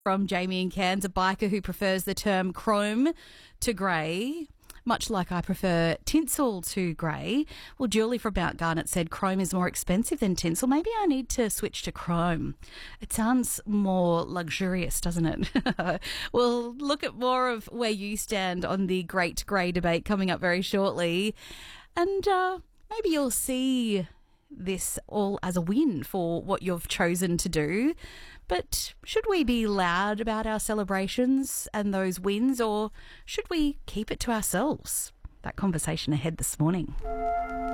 from Jamie and Cairns, a biker who prefers the term chrome to grey, much like I prefer tinsel to grey. Well, Julie from Mount Garnet said chrome is more expensive than tinsel. Maybe I need to switch to chrome. It sounds more luxurious, doesn't it? We'll look at more of where you stand on the Great Grey debate coming up very shortly. And maybe you'll see this all as a win for what you've chosen to do. But should we be loud about our celebrations and those wins, or should we keep it to ourselves? That conversation ahead this morning.